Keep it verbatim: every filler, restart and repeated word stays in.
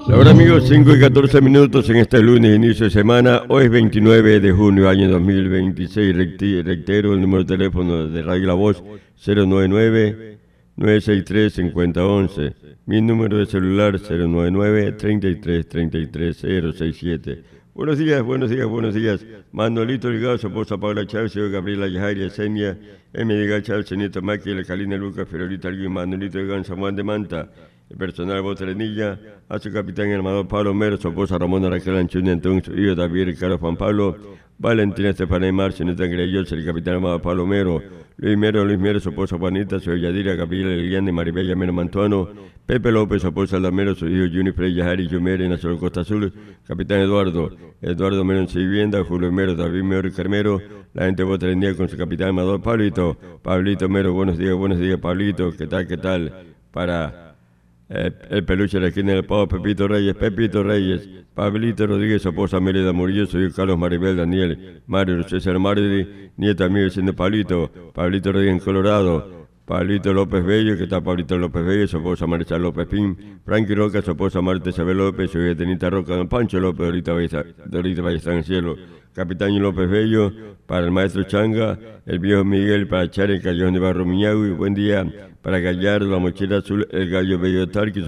Ahora amigos, cinco y catorce minutos en este lunes, inicio de semana. Hoy es veintinueve de junio, año dos mil veintiséis. Reitero el número de teléfono de Radio La Voz, cero nueve nueve, nueve seis tres, cinco cero uno uno. Mi número de celular, cero nueve nueve, treinta y tres, treinta y tres, cero sesenta y siete. Buenos días, buenos días, buenos días. Manolito Delgado, su esposa Paula Chávez, señor Gabriela Yajaira, Yesenia, M. Delgado Chávez, Nieto Maqui, La Calina Lucas, Fiorita Alguín, Manolito Delgado, San Juan de Manta. El personal Boterenilla, a su capitán y armador Pablo Mero, su esposa Ramona Raquel Anchunia, Antón, su hijo David Ricardo Juan Pablo, Valentina Estefania y Marcio, Neta Greyos, el capitán armador Pablo Mero, Luis Mero, Luis Mero, su esposa Juanita, su Yadira, Gabriela Liliana y Maribella Mero Mantuano, Pepe López, su esposa Lamero, su hijo Juni Frey Yajari, Yumere, Nacional Costa Azul, capitán Eduardo, Eduardo Mero en su vivienda, Julio Mero, David Mero y Carmero, la gente de Boterenilla con su capitán armador Pablito, Pablito Mero, buenos días, buenos días, Pablito, ¿qué tal, qué tal? Para Eh, el peluche de la esquina del pavo, Pepito Reyes, Pepito Reyes, Pablito Rodríguez, su esposa Mérida Murillo, su hijo Carlos Maribel, Daniel, Mario César Mardi, nieta amigo siendo Pablito, Pablito Rodríguez en Colorado, Pablito López Bello, que está Pablito López Bello, su esposa Marisa López Pin, Frankie Roca, su esposa Marta Isabel López, su hija Tenita Roca, don Pancho López, ahorita vaya está en el cielo, Capitán López Bello, para el maestro Changa, el viejo Miguel, para Chare, el Callejón de Barro Miñagui, buen día, para Gallardo, la mochila azul, el gallo Bello Tarqui,